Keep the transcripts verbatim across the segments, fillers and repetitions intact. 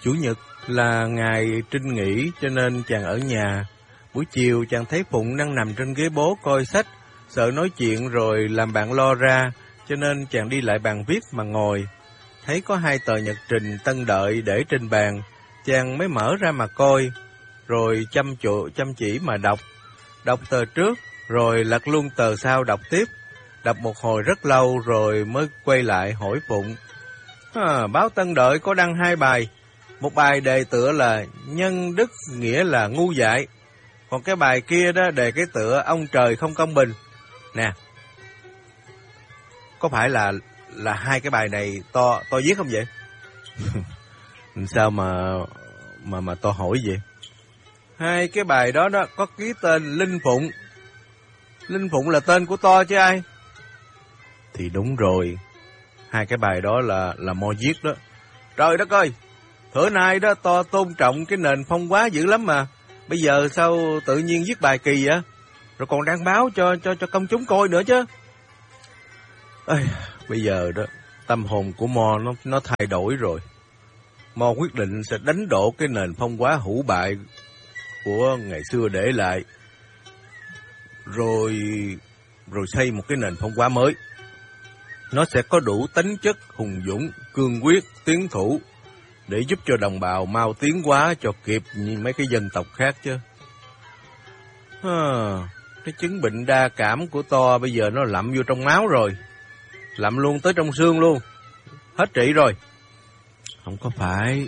Chủ nhật là ngày Trinh nghỉ cho nên chàng ở nhà. Buổi chiều chàng thấy Phụng đang nằm trên ghế bố coi sách, sợ nói chuyện rồi làm bạn lo ra, cho nên chàng đi lại bàn viết mà ngồi. Thấy có hai tờ nhật trình Tân Đợi để trên bàn, chàng mới mở ra mà coi, rồi chăm chủ, chăm chỉ mà đọc. Đọc tờ trước, rồi lật luôn tờ sau đọc tiếp. Đọc một hồi rất lâu rồi mới quay lại hỏi Phụng. À, báo Tân Đợi có đăng hai bài. Một bài đề tựa là nhân đức nghĩa là ngu dại. Còn cái bài kia đó đề cái tựa ông trời không công bình. Nè, có phải là là hai cái bài này to to viết không vậy? Sao mà mà mà to hỏi vậy? Hai cái bài đó đó có ký tên Linh Phụng. Linh Phụng là tên của to chứ ai? Thì đúng rồi. Hai cái bài đó là là Mo viết đó. Trời đất ơi, thở nay đó to tôn trọng cái nền phong hóa dữ lắm mà. Bây giờ sao tự nhiên viết bài kỳ vậy? Rồi còn đăng báo cho cho cho công chúng coi nữa chứ. Ê, bây giờ đó tâm hồn của Mo nó nó thay đổi rồi. Mo quyết định sẽ đánh đổ cái nền phong hóa hủ bại của ngày xưa để lại, rồi rồi xây một cái nền phong hóa mới. Nó sẽ có đủ tính chất hùng dũng, cương quyết, tiến thủ để giúp cho đồng bào mau tiến hóa cho kịp như mấy cái dân tộc khác chứ. À, cái chứng bệnh đa cảm của to bây giờ nó lặm vô trong máu rồi. Lặm luôn tới trong xương luôn. Hết trị rồi. Không có phải.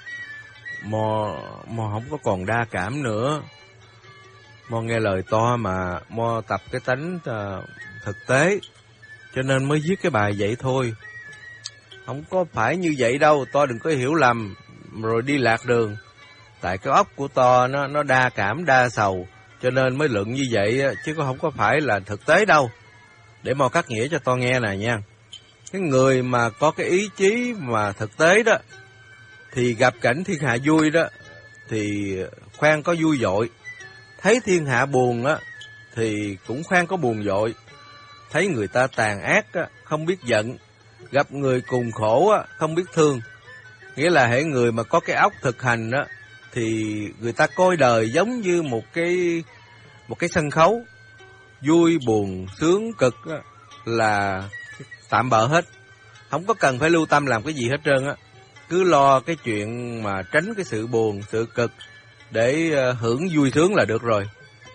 Mo, Mo không có còn đa cảm nữa. Mo nghe lời to mà Mo tập cái tánh uh, thực tế, cho nên mới viết cái bài vậy thôi. Không có phải như vậy đâu, to đừng có hiểu lầm rồi đi lạc đường. Tại cái óc của to nó nó đa cảm đa sầu, cho nên mới luận như vậy, chứ không có phải là thực tế đâu. Để Mo cắt nghĩa cho to nghe nè nha. Cái người mà có cái ý chí mà thực tế đó, thì gặp cảnh thiên hạ vui đó, thì khoan có vui dội. Thấy thiên hạ buồn á, thì cũng khoan có buồn dội. Thấy người ta tàn ác á, không biết giận. Gặp người cùng khổ á, không biết thương. Nghĩa là hễ người mà có cái óc thực hành á, thì người ta coi đời giống như một cái một cái sân khấu. Vui, buồn, sướng, cực á, là tạm bợ hết. Không có cần phải lưu tâm làm cái gì hết trơn á. Cứ lo cái chuyện mà tránh cái sự buồn, sự cực để hưởng vui sướng là được rồi.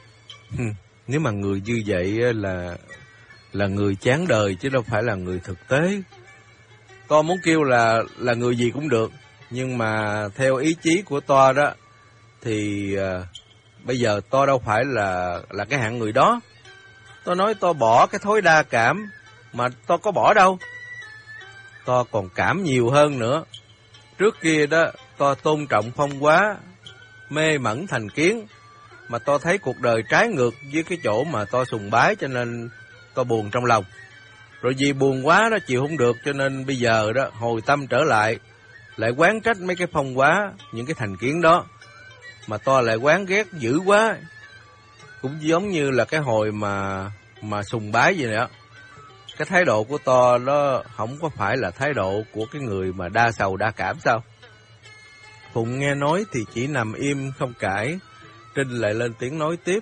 Nếu mà người như vậy là là người chán đời chứ đâu phải là người thực tế. To muốn kêu là là người gì cũng được, nhưng mà theo ý chí của to đó thì uh, bây giờ to đâu phải là là cái hạng người đó. To nói to bỏ cái thói đa cảm, mà to có bỏ đâu. To còn cảm nhiều hơn nữa. Trước kia đó to tôn trọng phong hóa, mê mẩn thành kiến, mà to thấy cuộc đời trái ngược với cái chỗ mà to sùng bái, cho nên to buồn trong lòng. Rồi vì buồn quá đó chịu không được, cho nên bây giờ đó hồi tâm trở lại, lại oán trách mấy cái phong hóa, những cái thành kiến đó. Mà to lại oán ghét dữ quá. Cũng giống như là cái hồi mà mà sùng bái vậy nữa. Cái thái độ của to đó không có phải là thái độ của cái người mà đa sầu đa cảm sao? Phụng nghe nói thì chỉ nằm im không cãi. Trinh lại lên tiếng nói tiếp.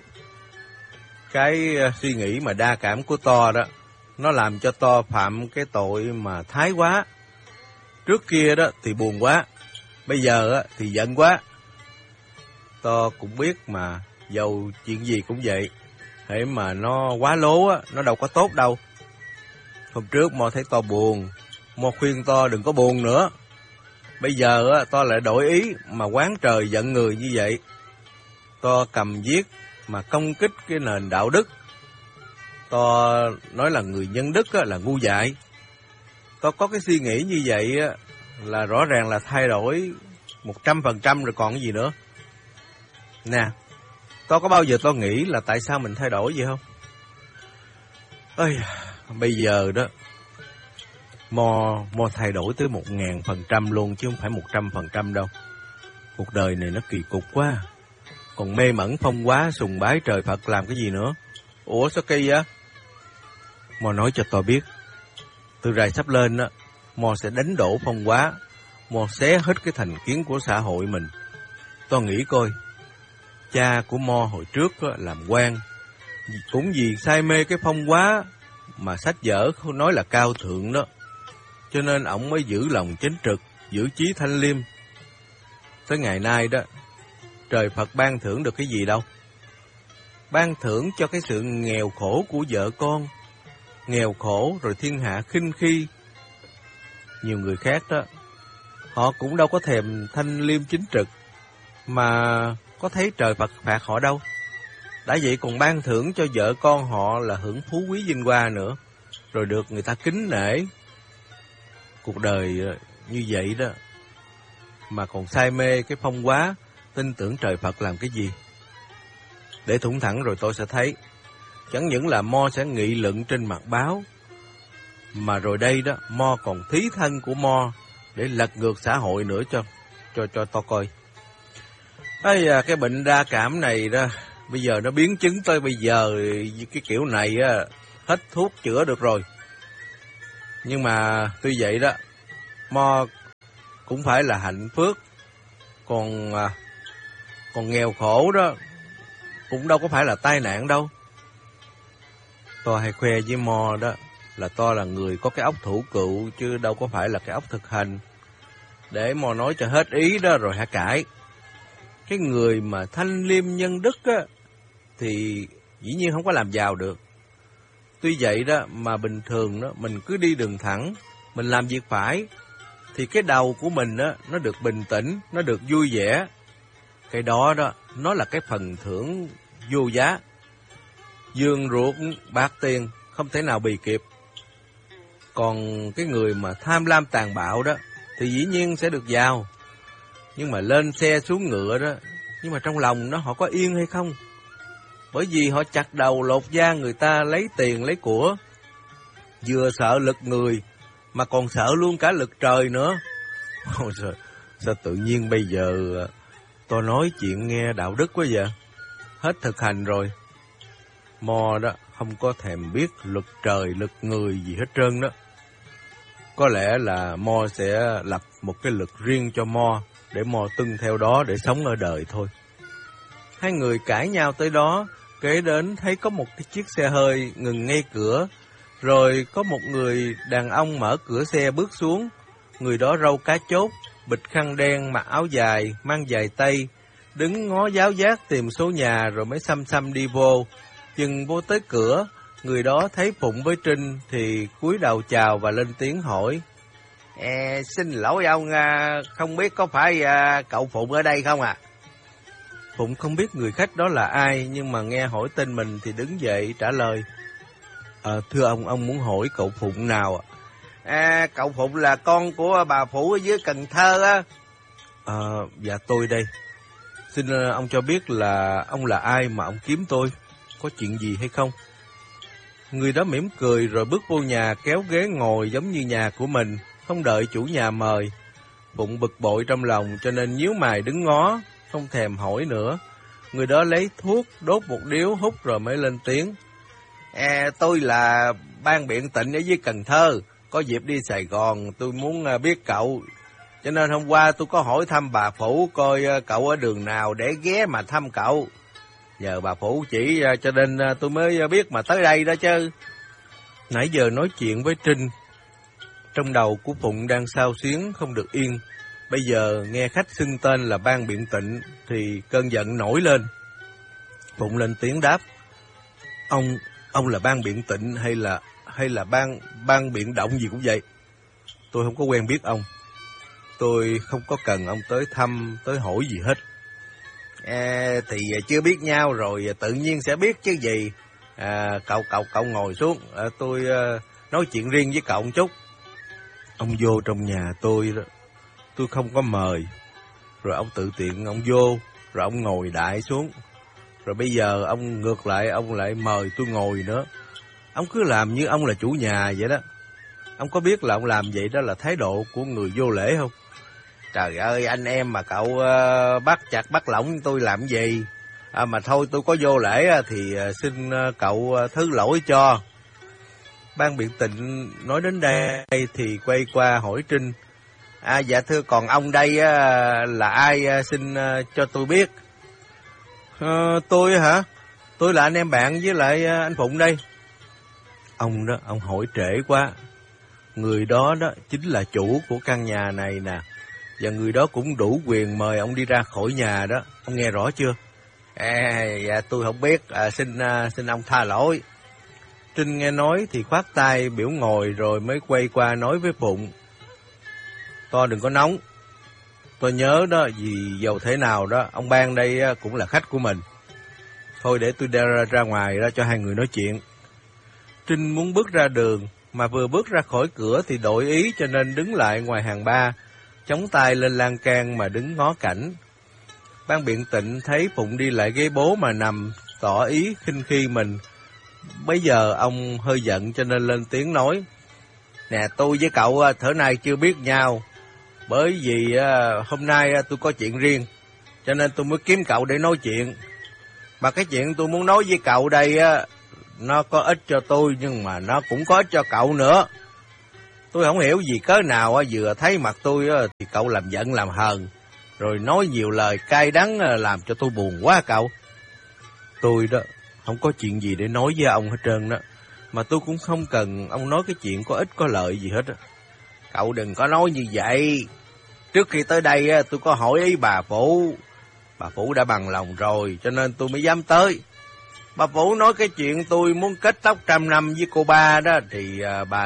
Cái suy nghĩ mà đa cảm của to đó, nó làm cho to phạm cái tội mà thái quá. Trước kia đó thì buồn quá, bây giờ thì giận quá. To cũng biết mà, dầu chuyện gì cũng vậy, hễ mà nó quá lố á, nó đâu có tốt đâu. Hôm trước Mo thấy to buồn, Mo khuyên to đừng có buồn nữa. Bây giờ á, to lại đổi ý mà oán trời giận người như vậy. To cầm viết mà công kích cái nền đạo đức. To nói là người nhân đức á, là ngu dại. To có cái suy nghĩ như vậy á, là rõ ràng là thay đổi một trăm phần trăm rồi còn cái gì nữa. Nè, to có bao giờ to nghĩ là tại sao mình thay đổi vậy không? Ây, bây giờ đó Mo, Mo thay đổi tới một ngàn phần trăm luôn, chứ không phải một trăm phần trăm đâu. Cuộc đời này nó kỳ cục quá. Còn mê mẩn phong hóa, sùng bái trời Phật làm cái gì nữa? Ủa sao kỳ vậy? Mo nói cho to biết, từ rày sắp lên á, Mo sẽ đánh đổ phong hóa. Mo xé hết cái thành kiến của xã hội mình. Tôi nghĩ coi, cha của Mo hồi trước làm quan, cũng vì say mê cái phong hóa mà sách vở không nói là cao thượng đó, cho nên ổng mới giữ lòng chính trực, giữ chí thanh liêm. Tới ngày nay đó, trời Phật ban thưởng được cái gì đâu. Ban thưởng cho cái sự nghèo khổ của vợ con, nghèo khổ rồi thiên hạ khinh khi. Nhiều người khác đó, họ cũng đâu có thèm thanh liêm chính trực, mà có thấy trời Phật phạt họ đâu. Đã vậy còn ban thưởng cho vợ con họ là hưởng phú quý vinh hoa nữa, rồi được người ta kính nể. Cuộc đời như vậy đó, mà còn say mê cái phong hóa, tin tưởng trời Phật làm cái gì? Để thủng thẳng rồi tôi sẽ thấy, chẳng những là Mo sẽ nghị luận trên mặt báo, mà rồi đây đó, Mo còn thí thân của Mo để lật ngược xã hội nữa cho cho cho to coi. Ây à, cái bệnh đa cảm này đó, bây giờ nó biến chứng tới bây giờ, cái kiểu này á, hết thuốc chữa được rồi. Nhưng mà tuy vậy đó, Mo cũng phải là hạnh phước, còn à, còn nghèo khổ đó cũng đâu có phải là tai nạn đâu. Tôi hay khoe với Mo đó là tôi là người có cái óc thủ cựu, chứ đâu có phải là cái óc thực hành. Để Mo nói cho hết ý đó rồi hả cãi. Cái người mà thanh liêm nhân đức á, thì dĩ nhiên không có làm giàu được. Tuy vậy đó, mà bình thường đó, mình cứ đi đường thẳng, mình làm việc phải, thì cái đầu của mình đó, nó được bình tĩnh, nó được vui vẻ. Cái đó đó, nó là cái phần thưởng vô giá. Dương ruột bạc tiền không thể nào bì kịp. Còn cái người mà tham lam tàn bạo đó, thì dĩ nhiên sẽ được giàu. Nhưng mà lên xe xuống ngựa đó, nhưng mà trong lòng nó họ có yên hay không? Bởi vì họ chặt đầu lột da người ta lấy tiền lấy của. Vừa sợ lực người, mà còn sợ luôn cả lực trời nữa. Ôi sao, sao tự nhiên bây giờ tôi nói chuyện nghe đạo đức quá vậy? Hết thực hành rồi. Mo đó không có thèm biết luật trời, luật người gì hết trơn đó. Có lẽ là Mo sẽ lập một cái luật riêng cho Mo, để Mo tuân theo đó để sống ở đời thôi. Hai người cãi nhau tới đó, kế đến thấy có một cái chiếc xe hơi ngừng ngay cửa, rồi có một người đàn ông mở cửa xe bước xuống. Người đó râu cá chốt, bịt khăn đen, mặc áo dài, mang giày tây, đứng ngó giáo giác tìm số nhà rồi mới xăm xăm đi vô. Chừng vô tới cửa, người đó thấy Phụng với Trinh thì cúi đầu chào và lên tiếng hỏi: "E, xin lỗi ông, không biết có phải cậu Phụng ở đây không ạ?" À? Phụng không biết người khách đó là ai, nhưng mà nghe hỏi tên mình thì đứng dậy trả lời: à, "Thưa ông, ông muốn hỏi cậu Phụng nào ạ?" À, cậu Phụng là con của bà Phụ ở dưới Cần Thơ á. À, dạ tôi đây. Xin ông cho biết là ông là ai mà ông kiếm tôi, có chuyện gì hay không? Người đó mỉm cười rồi bước vô nhà kéo ghế ngồi giống như nhà của mình, không đợi chủ nhà mời. Phụng bực bội trong lòng cho nên nhíu mày đứng ngó, không thèm hỏi nữa. Người đó lấy thuốc đốt một điếu hút rồi mới lên tiếng: À, tôi là ban biện tịnh ở dưới Cần Thơ, có dịp đi Sài Gòn, tôi muốn biết cậu, cho nên hôm qua tôi có hỏi thăm bà Phủ coi cậu ở đường nào để ghé mà thăm cậu. Nhờ bà Phủ chỉ cho nên tôi mới biết mà tới đây đó chứ. Nãy giờ nói chuyện với Trinh, trong đầu của Phụng đang xao xuyến không được yên. Bây giờ nghe khách xưng tên là ban biện tịnh thì cơn giận nổi lên. Phụng lên tiếng đáp: Ông ông là ban biện tịnh hay là hay là ban ban biện động gì cũng vậy? Tôi không có quen biết ông. Tôi không có cần ông tới thăm, tới hỏi gì hết. À, thì chưa biết nhau rồi tự nhiên sẽ biết chứ gì. À, cậu cậu cậu ngồi xuống, à, tôi uh, nói chuyện riêng với cậu một chút. Ông vô trong nhà tôi đó, tôi không có mời. Rồi ông tự tiện ông vô, rồi ông ngồi đại xuống. Rồi bây giờ ông ngược lại, ông lại mời tôi ngồi nữa. Ông cứ làm như ông là chủ nhà vậy đó. Ông có biết là ông làm vậy đó là thái độ của người vô lễ không? Trời ơi, anh em mà cậu uh, bắt chặt bắt lỏng tôi làm gì? À, mà thôi tôi có vô lễ thì uh, xin uh, cậu uh, thứ lỗi cho. Ban biện tịnh nói đến đây thì quay qua hỏi Trinh: À, dạ thưa, còn ông đây á, là ai à, xin à, cho tôi biết. À, tôi hả? Tôi là anh em bạn với lại à, anh Phụng đây. Ông đó, ông hỏi trễ quá. Người đó đó chính là chủ của căn nhà này nè. Và người đó cũng đủ quyền mời ông đi ra khỏi nhà đó. Ông nghe rõ chưa? À, dạ tôi không biết, à, xin à, xin ông tha lỗi. Trinh nghe nói thì khoát tay biểu ngồi rồi mới quay qua nói với Phụng. To đừng có nóng. Tôi nhớ đó, vì dầu thế nào đó, ông Ban đây cũng là khách của mình. Thôi để tôi ra, ra ngoài đó cho hai người nói chuyện. Trinh muốn bước ra đường, mà vừa bước ra khỏi cửa thì đổi ý cho nên đứng lại ngoài hàng ba, chống tay lên lan can mà đứng ngó cảnh. Ban Biện Tịnh thấy Phụng đi lại ghế bố mà nằm, tỏ ý khinh khi mình. Bây giờ ông hơi giận cho nên lên tiếng nói. Nè, tôi với cậu thở nay chưa biết nhau, bởi vì hôm nay tôi có chuyện riêng, cho nên tôi mới kiếm cậu để nói chuyện. Mà cái chuyện tôi muốn nói với cậu đây, nó có ích cho tôi, nhưng mà nó cũng có ích cho cậu nữa. Tôi không hiểu vì cớ nào vừa thấy mặt tôi thì cậu làm giận làm hờn, rồi nói nhiều lời cay đắng làm cho tôi buồn quá cậu. Tôi đó, không có chuyện gì để nói với ông hết trơn đó, mà tôi cũng không cần ông nói cái chuyện có ích có lợi gì hết. Cậu đừng có nói như vậy. Trước khi tới đây tôi có hỏi ý bà Phụ. Bà Phụ đã bằng lòng rồi, cho nên tôi mới dám tới. Bà Phụ nói cái chuyện tôi muốn kết tóc trăm năm với cô ba đó, thì bà